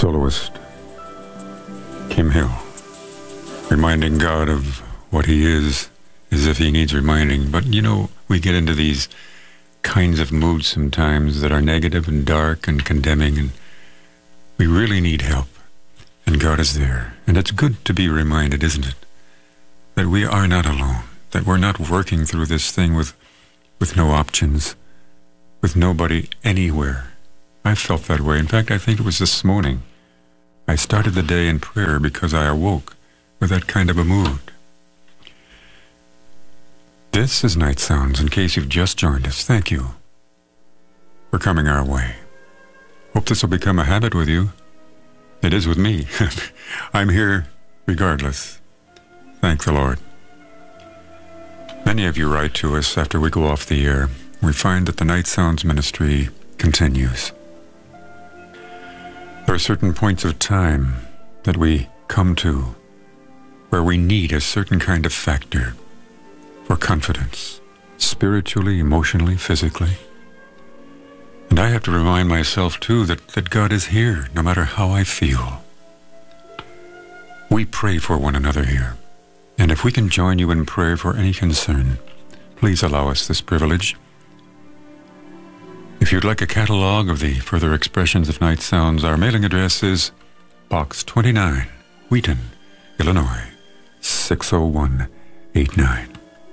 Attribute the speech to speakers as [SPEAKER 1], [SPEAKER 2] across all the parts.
[SPEAKER 1] Soloist Kim Hill, reminding God of what he is as if he needs reminding. But you know, we get into these kinds of moods sometimes that are negative and dark and condemning, and we really need help, and God is there. And it's good to be reminded, isn't it, that we are not alone, that we're not working through this thing with no options, with nobody anywhere. I felt that way. In fact, I think it was this morning. I started the day in prayer because I awoke with that kind of a mood. This is Night Sounds, in case you've just joined us. Thank you for coming our way. Hope this will become a habit with you. It is with me. I'm here regardless. Thank the Lord. Many of you write to us after we go off the air. We find that the Night Sounds ministry continues. There are certain points of time that we come to where we need a certain kind of factor for confidence, spiritually, emotionally, physically. And I have to remind myself, too, that God is here, no matter how I feel. We pray for one another here. And if we can join you in prayer for any concern, please allow us this privilege. If you'd like a catalog of the further expressions of Night Sounds, our mailing address is Box 29, Wheaton, Illinois, 60189.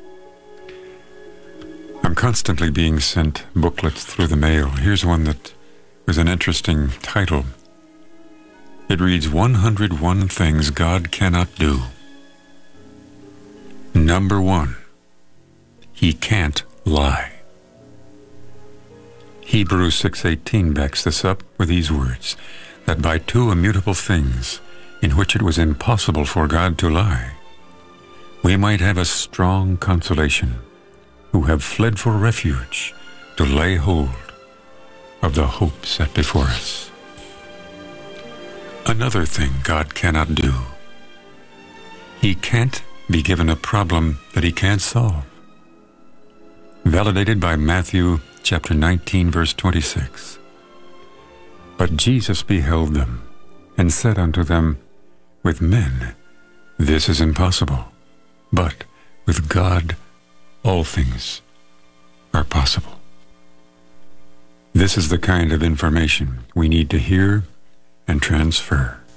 [SPEAKER 1] I'm constantly being sent booklets through the mail. Here's one that was an interesting title. It reads, 101 Things God Cannot Do. Number 1, He can't lie. Hebrews 6:18 backs this up with these words, that by two immutable things, in which it was impossible for God to lie, we might have a strong consolation, who have fled for refuge to lay hold of the hope set before us. Another thing God cannot do. He can't be given a problem that he can't solve. Validated by Matthew chapter 19, verse 26. But Jesus beheld them, and said unto them, with men this is impossible, but with God all things are possible. This is the kind of information we need to hear and transfer.